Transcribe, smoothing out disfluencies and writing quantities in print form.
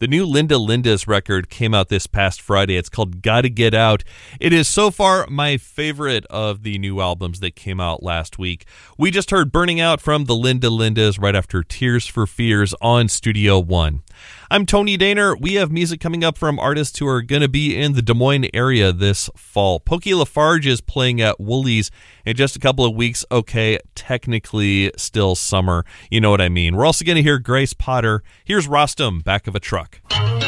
The new Linda Linda's record came out this past Friday. It's called Gotta Get Out. It is so far my favorite of the new albums that came out last week. We just heard Burning Out from the Linda Lindas right after Tears for Fears on Studio One. I'm Tony Daner. We have music coming up from artists who are going to be in the Des Moines area this fall. Pokey Lafarge is playing at Woolies in just a couple of weeks. Okay, technically still summer. You know what I mean. We're also going to hear Grace Potter. Here's Rostam, Back of a Truck.